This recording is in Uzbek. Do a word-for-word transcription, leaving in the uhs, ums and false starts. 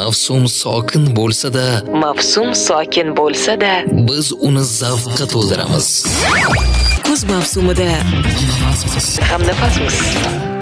Mavsum sokin bo'lsa-da, Mavsum sokin bo'lsa-da, biz uni zavqqa to'ldiramiz. kuz mavsumida hamnafasmiz.